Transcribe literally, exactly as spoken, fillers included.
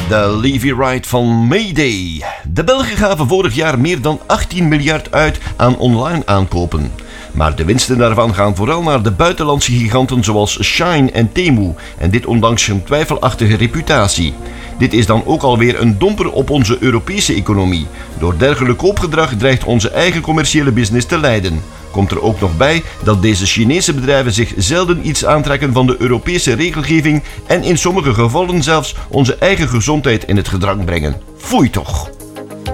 De Levy Ride van Mayday. De Belgen gaven vorig jaar meer dan achttien miljard uit aan online aankopen. Maar de winsten daarvan gaan vooral naar de buitenlandse giganten zoals Shein en Temu. En dit ondanks hun twijfelachtige reputatie. Dit is dan ook alweer een domper op onze Europese economie. Door dergelijk koopgedrag dreigt onze eigen commerciële business te lijden. Komt er ook nog bij dat deze Chinese bedrijven zich zelden iets aantrekken van de Europese regelgeving en in sommige gevallen zelfs onze eigen gezondheid in het gedrang brengen. Foei toch!